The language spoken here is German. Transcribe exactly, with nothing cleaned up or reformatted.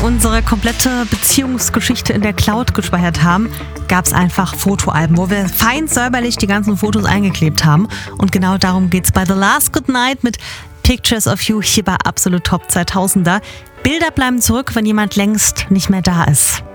unsere komplette Beziehungsgeschichte in der Cloud gespeichert haben, gab es einfach Fotoalben, wo wir fein säuberlich die ganzen Fotos eingeklebt haben. Und genau darum geht's bei The Last Goodnight mit Pictures of You hier bei Absolut Top zweitausender. Bilder bleiben zurück, wenn jemand längst nicht mehr da ist.